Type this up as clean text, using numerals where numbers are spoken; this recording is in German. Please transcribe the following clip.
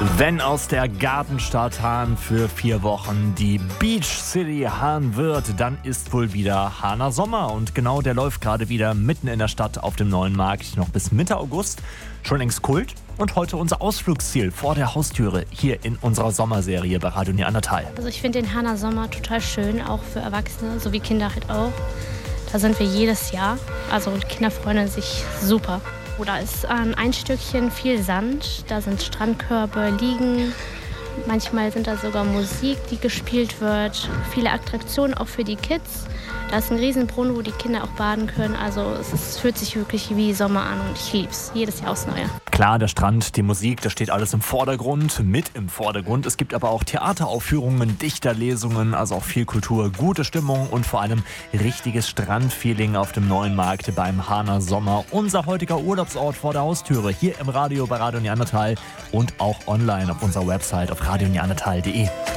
Wenn aus der Gartenstadt Hahn für 4 Wochen die Beach City Hahn wird, dann ist wohl wieder Hahner Sommer. Und genau der läuft gerade wieder mitten in der Stadt auf dem neuen Markt, noch bis Mitte August. Schon längst Kult. Und heute unser Ausflugsziel vor der Haustüre hier in unserer Sommerserie bei Radio Neandertal. Also ich finde den Hahner Sommer total schön, auch für Erwachsene, sowie Kinder halt auch. Da sind wir jedes Jahr, also die Kinder freuen sich super. Da ist an ein Stückchen viel Sand, da sind Strandkörbe, Liegen. Manchmal sind da sogar Musik, die gespielt wird. Viele Attraktionen auch für die Kids. Da ist ein Riesenbrunnen, wo die Kinder auch baden können. Also es fühlt sich wirklich wie Sommer an und ich lieb's. Jedes Jahr aufs Neue. Klar, der Strand, die Musik, das steht alles im Vordergrund, mit im Vordergrund. Es gibt aber auch Theateraufführungen, Dichterlesungen, also auch viel Kultur, gute Stimmung und vor allem richtiges Strandfeeling auf dem neuen Markt beim Hahner Sommer. Unser heutiger Urlaubsort vor der Haustüre, hier im Radio bei Radio Neandertal und auch online auf unserer Website auf radioneandertal.de.